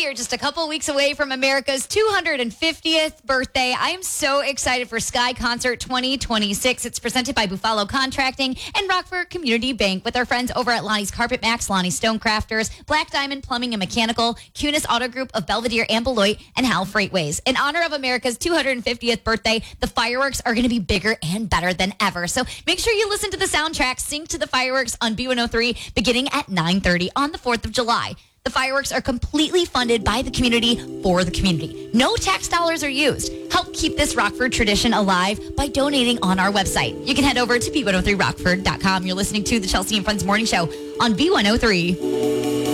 are just a couple weeks away from America's 250th birthday. I am so excited for Sky Concert 2026. It's presented by Buffalo Contracting and Rockford Community Bank with our friends over at Lonnie's Carpet Max, Lonnie Stonecrafters, Black Diamond Plumbing and Mechanical, Cunis Auto Group of Belvedere and Beloit, and Hal Freightways. In honor of America's 250th birthday, the fireworks are going to be bigger and better than ever. So make sure you listen to the soundtrack, sync to the fireworks on B103 beginning at 9:30 on the 4th of July. The fireworks are completely funded by the community for the community. No tax dollars are used. Help keep this Rockford tradition alive by donating on our website. You can head over to b103rockford.com. You're listening to the Chelsea and Friends Morning Show on B103.